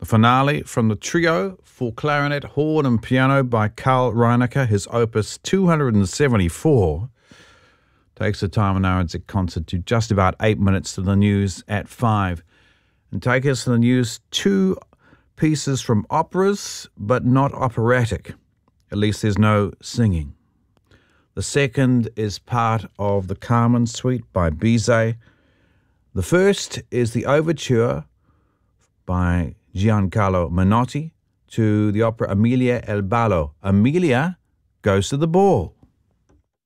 The finale from the trio for clarinet, horn and piano by Karl Reinacher, his opus 274, takes the Timon Aronczyk concert to just about 8 minutes to the news at 5. And take us to the news, 2 pieces from operas, but not operatic. At least there's no singing. The second is part of the Carmen Suite by Bizet. The first is the overture by Giancarlo Menotti to the opera Amelia e il Ballo. Amelia goes to the ball.